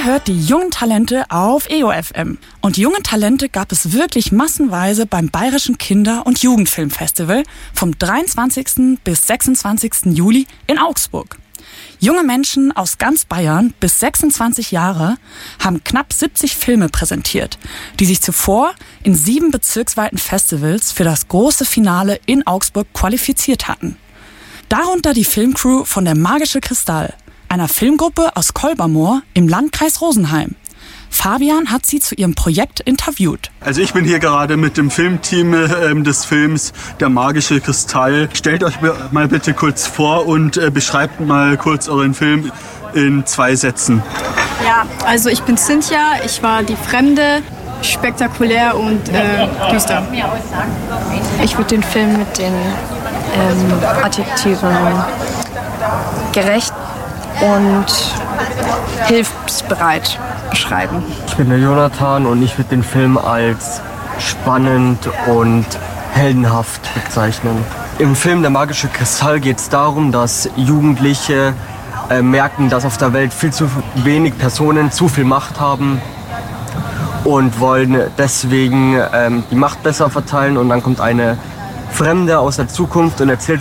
Ihr hört die jungen Talente auf EOFM. Und die jungen Talente gab es wirklich massenweise beim Bayerischen Kinder- und Jugendfilmfestival vom 23. bis 26. Juli in Augsburg. Junge Menschen aus ganz Bayern bis 26 Jahre haben knapp 70 Filme präsentiert, die sich zuvor in 7 bezirksweiten Festivals für das große Finale in Augsburg qualifiziert hatten. Darunter die Filmcrew von der Magische Kristall, einer Filmgruppe aus Kolbermoor im Landkreis Rosenheim. Fabian hat sie zu ihrem Projekt interviewt. Also ich bin hier gerade mit dem Filmteam des Films Der Magische Kristall. Stellt euch mal bitte kurz vor und beschreibt mal kurz euren Film in 2 Sätzen. Ja, also ich bin Cynthia, ich war die Fremde, spektakulär und düster. Ich würde den Film mit den Adjektiven gerecht und hilfsbereit beschreiben. Ich bin der Jonathan und ich würde den Film als spannend und heldenhaft bezeichnen. Im Film Der Magische Kristall geht es darum, dass Jugendliche merken, dass auf der Welt viel zu wenig Personen zu viel Macht haben und wollen deswegen die Macht besser verteilen. Und dann kommt eine Fremde aus der Zukunft und erzählt